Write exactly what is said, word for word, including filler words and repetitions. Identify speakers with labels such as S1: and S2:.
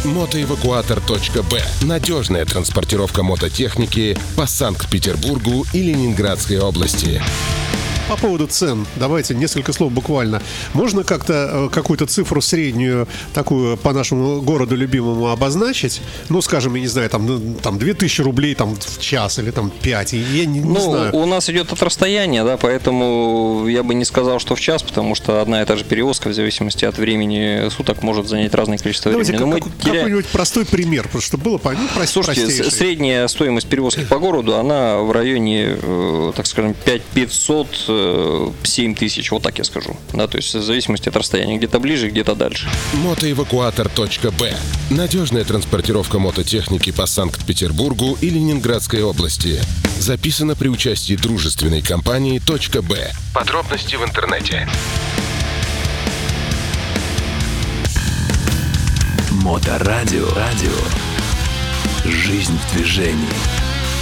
S1: мотоэвакуатор точка бэ. Надежная транспортировка мототехники по Санкт-Петербургу и Ленинградской области.
S2: По поводу цен, давайте несколько слов буквально. Можно как-то э, какую-то цифру среднюю, такую по нашему городу любимому обозначить? Ну, скажем, я не знаю, там, ну, там две тысячи рублей там, в час или там пять, я не, не
S3: ну,
S2: знаю.
S3: У нас идет от расстояния, да, поэтому я бы не сказал, что в час, потому что одна и та же перевозка в зависимости от времени суток может занять разное количество
S2: Давайте
S3: времени.
S2: как,
S3: Но мы
S2: как,
S3: теря...
S2: какой-нибудь простой пример, просто чтобы было понятно. Ну,
S3: Слушайте,
S2: простейший.
S3: средняя стоимость перевозки по городу, она в районе, э, так скажем, пять тысяч пятьсот, семь тысяч, вот так я скажу. Да, то есть в зависимости от расстояния, где-то ближе, где-то дальше.
S1: мотоэвакуатор точка бэ. Надежная транспортировка мототехники по Санкт-Петербургу и Ленинградской области. Записано при участии дружественной компании «Точка Б». Подробности в интернете.
S4: Моторадио. Радио. Жизнь в движении.